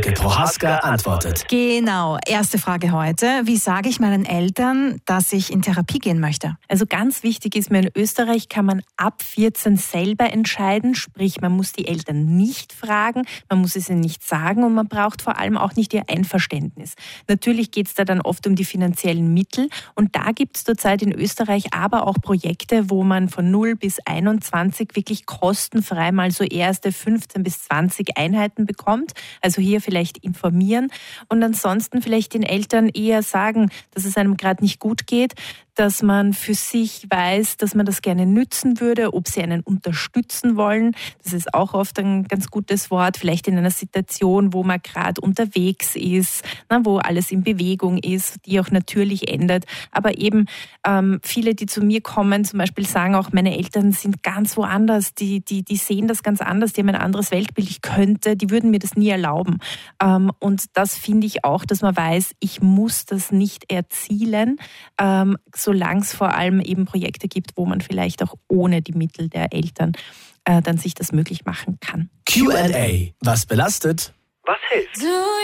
Silke Prohaska antwortet. Genau, erste Frage heute. Wie sage ich meinen Eltern, dass ich in Therapie gehen möchte? Also ganz wichtig ist mir, in Österreich kann man ab 14 selber entscheiden, sprich man muss die Eltern nicht fragen, man muss es ihnen nicht sagen und man braucht vor allem auch nicht ihr Einverständnis. Natürlich geht es da dann oft um die finanziellen Mittel und da gibt es zurzeit in Österreich aber auch Projekte, wo man von 0 bis 21 wirklich kostenfrei mal so erste 15 bis 20 Einheiten bekommt. Also hier vielleicht informieren und ansonsten vielleicht den Eltern eher sagen, dass es einem gerade nicht gut geht, dass man für sich weiß, dass man das gerne nützen würde, ob sie einen unterstützen wollen. Das ist auch oft ein ganz gutes Wort, vielleicht in einer Situation, wo man gerade unterwegs ist, wo alles in Bewegung ist, die auch natürlich ändert. Aber eben viele, die zu mir kommen, zum Beispiel sagen auch, meine Eltern sind ganz woanders, die sehen das ganz anders, die haben ein anderes Weltbild, die würden mir das nie erlauben. Und das finde ich auch, dass man weiß, ich muss das nicht erzielen, solange es vor allem eben Projekte gibt, wo man vielleicht auch ohne die Mittel der Eltern dann sich das möglich machen kann. Q&A. Was belastet? Was hilft?